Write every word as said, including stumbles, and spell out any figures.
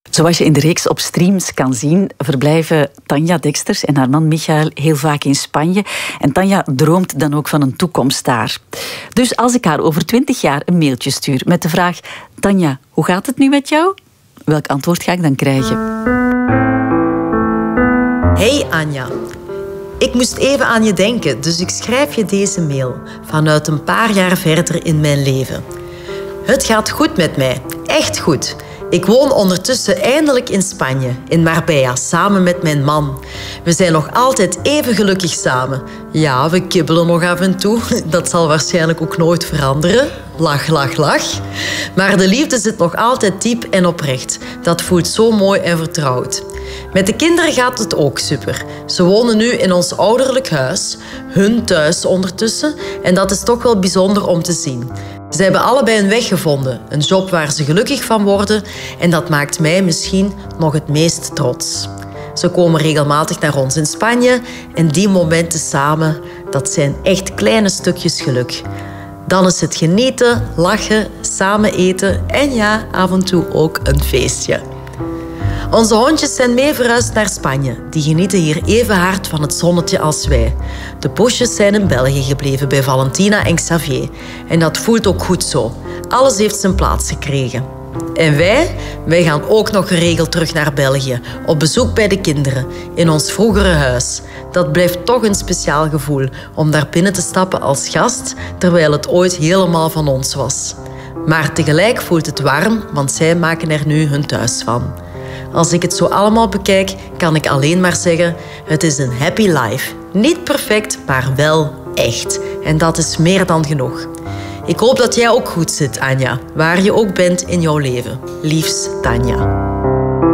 Zoals je in de reeks op streams kan zien, verblijven Tanja Deksters en haar man Michael heel vaak in Spanje. En Tanja droomt dan ook van een toekomst daar. Dus als ik haar over twintig jaar een mailtje stuur met de vraag: Tanja, hoe gaat het nu met jou? Welk antwoord ga ik dan krijgen? Hey Anja. Ik moest even aan je denken, dus ik schrijf je deze mail vanuit een paar jaar verder in mijn leven. Het gaat goed met mij, echt goed. Ik woon ondertussen eindelijk in Spanje, in Marbella, samen met mijn man. We zijn nog altijd even gelukkig samen. Ja, we kibbelen nog af en toe. Dat zal waarschijnlijk ook nooit veranderen. Lach, lach, lach. Maar de liefde zit nog altijd diep en oprecht. Dat voelt zo mooi en vertrouwd. Met de kinderen gaat het ook super. Ze wonen nu in ons ouderlijk huis, hun thuis ondertussen. En dat is toch wel bijzonder om te zien. Ze hebben allebei een weg gevonden, een job waar ze gelukkig van worden en dat maakt mij misschien nog het meest trots. Ze komen regelmatig naar ons in Spanje en die momenten samen, dat zijn echt kleine stukjes geluk. Dan is het genieten, lachen, samen eten en ja, af en toe ook een feestje. Onze hondjes zijn mee verhuisd naar Spanje. Die genieten hier even hard van het zonnetje als wij. De poesjes zijn in België gebleven bij Valentina en Xavier. En dat voelt ook goed zo. Alles heeft zijn plaats gekregen. En wij? Wij gaan ook nog geregeld terug naar België. Op bezoek bij de kinderen. In ons vroegere huis. Dat blijft toch een speciaal gevoel. Om daar binnen te stappen als gast, terwijl het ooit helemaal van ons was. Maar tegelijk voelt het warm, want zij maken er nu hun thuis van. Als ik het zo allemaal bekijk, kan ik alleen maar zeggen: het is een happy life. Niet perfect, maar wel echt. En dat is meer dan genoeg. Ik hoop dat jij ook goed zit, Anja. Waar je ook bent in jouw leven. Liefs, Tanja.